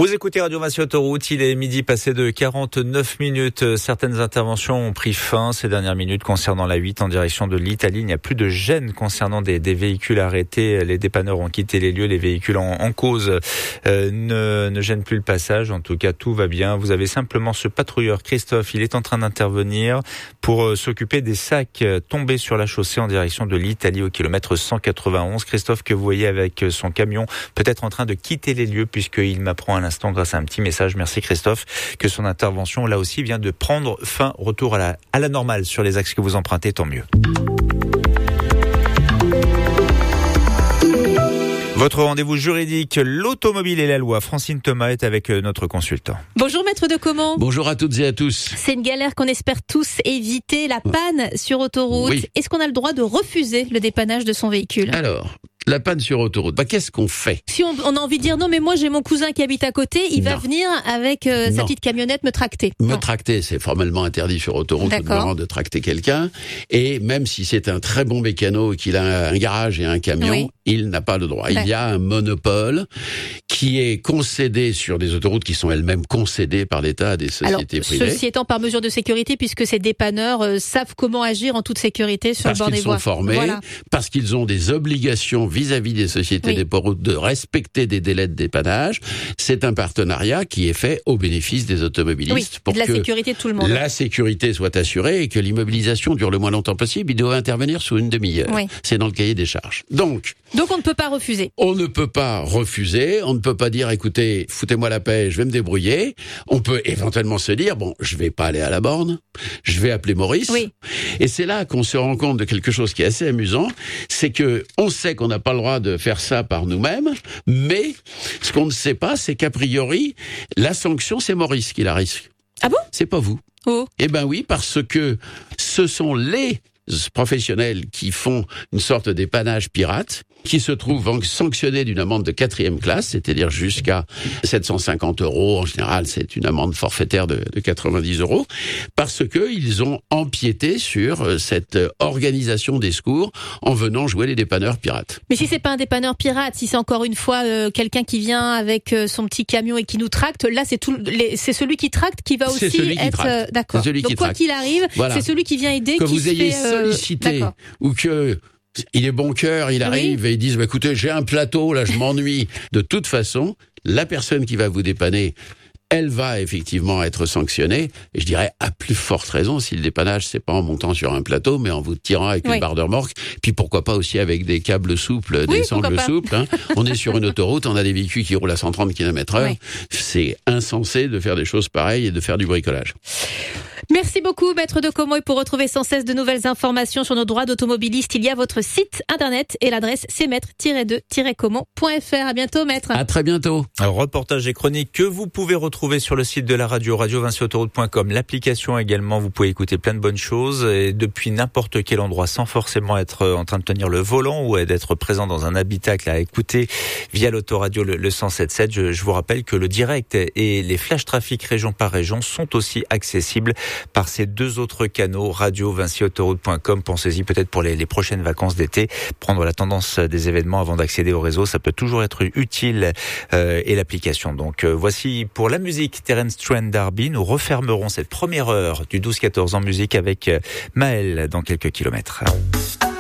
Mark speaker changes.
Speaker 1: Vous écoutez Radio Vinci Autoroute, il est midi passé de 49 minutes. Certaines interventions ont pris fin ces dernières minutes concernant la 8 en direction de l'Italie. Il n'y a plus de gêne concernant des véhicules arrêtés. Les dépanneurs ont quitté les lieux. Les véhicules en cause ne gênent plus le passage. En tout cas, tout va bien. Vous avez simplement ce patrouilleur Christophe. Il est en train d'intervenir pour s'occuper des sacs tombés sur la chaussée en direction de l'Italie au kilomètre 191. Christophe que vous voyez avec son camion peut-être en train de quitter les lieux puisqu'il m'apprend à l'instant grâce à un petit message, merci Christophe, que son intervention là aussi vient de prendre fin, retour à la normale sur les axes que vous empruntez, tant mieux. Votre rendez-vous juridique, l'automobile et la loi. Francine Thomas est avec notre consultant.
Speaker 2: Bonjour maître de Caumont.
Speaker 3: Bonjour à toutes et à tous.
Speaker 2: C'est une galère qu'on espère tous éviter, la panne sur autoroute.
Speaker 3: Oui.
Speaker 2: Est-ce qu'on a le droit de refuser le dépannage de son véhicule ?
Speaker 3: Alors, la panne sur autoroute, qu'est-ce qu'on fait ?
Speaker 2: Si on a envie de dire non mais moi j'ai mon cousin qui habite à côté, il va
Speaker 3: Non.
Speaker 2: venir avec sa
Speaker 3: Non.
Speaker 2: petite camionnette me tracter.
Speaker 3: Me
Speaker 2: Non.
Speaker 3: tracter, c'est formellement interdit sur autoroute
Speaker 2: D'accord.
Speaker 3: de tracter quelqu'un. Et même si c'est un très bon mécano et qu'il a un garage et un camion,
Speaker 2: Oui.
Speaker 3: il n'a pas le droit. Il y a un monopole qui est concédé sur des autoroutes qui sont elles-mêmes concédées par l'État à des sociétés privées.
Speaker 2: Ceci étant par mesure de sécurité puisque ces dépanneurs savent comment agir en toute sécurité sur
Speaker 3: Parce
Speaker 2: le bord
Speaker 3: qu'ils
Speaker 2: des
Speaker 3: sont
Speaker 2: voies.
Speaker 3: formés,
Speaker 2: Voilà.
Speaker 3: parce qu'ils ont des obligations vis-à-vis des sociétés
Speaker 2: Oui.
Speaker 3: des routes de respecter des délais de dépannage. C'est un partenariat qui est fait au bénéfice des automobilistes
Speaker 2: Oui,
Speaker 3: pour
Speaker 2: de la
Speaker 3: que
Speaker 2: sécurité de tout le monde.
Speaker 3: la sécurité soit assurée et que l'immobilisation dure le moins longtemps possible. Il doit intervenir sous une demi-heure.
Speaker 2: Oui.
Speaker 3: C'est dans le cahier des charges. Donc,
Speaker 2: Donc on ne peut pas refuser.
Speaker 3: on ne peut pas refuser, on ne peut pas dire écoutez, foutez-moi la paix, je vais me débrouiller. On peut éventuellement se dire bon, je vais pas aller à la borne, je vais appeler Maurice.
Speaker 2: Oui.
Speaker 3: Et c'est là qu'on se rend compte de quelque chose qui est assez amusant, c'est que on sait qu'on n'a pas le droit de faire ça par nous-mêmes, mais ce qu'on ne sait pas, c'est qu'a priori, la sanction, c'est Maurice qui la risque.
Speaker 2: Ah bon ?
Speaker 3: C'est pas vous.
Speaker 2: Oh.
Speaker 3: Eh ben oui, parce que ce sont les professionnels qui font une sorte d'épannage pirate, qui se trouvent sanctionnés d'une amende de 4e classe, c'est-à-dire jusqu'à 750 €. En général, c'est une amende forfaitaire de 90 €, parce que ils ont empiété sur cette organisation des secours en venant jouer les dépanneurs pirates.
Speaker 2: Mais si c'est pas un dépanneur pirate, si c'est encore une fois quelqu'un qui vient avec son petit camion et qui nous tracte, là c'est c'est celui qui tracte qui va
Speaker 3: C'est
Speaker 2: aussi
Speaker 3: celui qui
Speaker 2: être
Speaker 3: tracte.
Speaker 2: d'accord.
Speaker 3: C'est celui
Speaker 2: Donc
Speaker 3: qui
Speaker 2: quoi
Speaker 3: tracte.
Speaker 2: qu'il arrive,
Speaker 3: Voilà.
Speaker 2: c'est celui qui vient aider
Speaker 3: Que
Speaker 2: qui
Speaker 3: vous
Speaker 2: se
Speaker 3: ayez
Speaker 2: fait,
Speaker 3: sollicité
Speaker 2: d'accord.
Speaker 3: ou que il est bon cœur, il arrive et ils disent écoutez, j'ai un plateau là, je m'ennuie. De toute façon, la personne qui va vous dépanner, elle va effectivement être sanctionnée, et je dirais à plus forte raison si le dépannage c'est pas en montant sur un plateau, mais en vous tirant avec
Speaker 2: Oui.
Speaker 3: une barre de remorque, puis pourquoi pas aussi avec des câbles souples,
Speaker 2: Oui,
Speaker 3: des sangles
Speaker 2: pourquoi pas.
Speaker 3: souples. Hein. On est sur une autoroute, on a des véhicules qui roulent à 130 km/h.
Speaker 2: Oui.
Speaker 3: C'est insensé de faire des choses pareilles et de faire du bricolage.
Speaker 2: Merci beaucoup, maître de Caumont. Et pour retrouver sans cesse de nouvelles informations sur nos droits d'automobiliste, il y a votre site internet et l'adresse c'est maître-de-caumont.fr. À bientôt, maître.
Speaker 3: À très bientôt.
Speaker 1: Un reportage et chronique que vous pouvez retrouver sur le site de la radio, radiovinciautoroute.com. L'application également, vous pouvez écouter plein de bonnes choses et depuis n'importe quel endroit sans forcément être en train de tenir le volant ou d'être présent dans un habitacle à écouter via l'autoradio le 107.7. Je vous rappelle que le direct et les flash trafic région par région sont aussi accessibles par ces deux autres canaux, radiovinciautoroute.com. Pensez-y peut-être pour les prochaines vacances d'été, prendre la tendance des événements avant d'accéder au réseau, ça peut toujours être utile et l'application. Donc voici pour la musique Terence Trent D'Arby. Nous refermerons cette première heure du 12-14 en musique avec Maël dans quelques kilomètres.